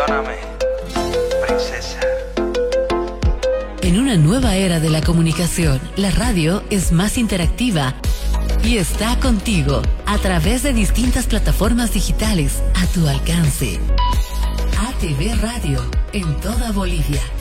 Perdóname, princesa. En una nueva era de la comunicación, la radio es más interactiva y está contigo a través de distintas plataformas digitales a tu alcance. ATV Radio en toda Bolivia.